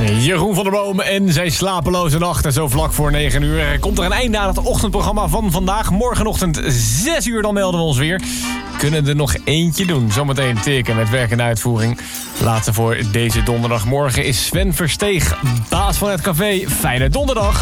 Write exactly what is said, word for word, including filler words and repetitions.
Jeroen van der Boom en zijn slapeloze nacht. En zo vlak voor negen uur komt er een einde aan het ochtendprogramma van vandaag. Morgenochtend zes uur, dan melden we ons weer. Kunnen er nog eentje doen. Zometeen tikken met werk en uitvoering. Laatste voor deze donderdagmorgen is Sven Versteeg, baas van het café. Fijne donderdag.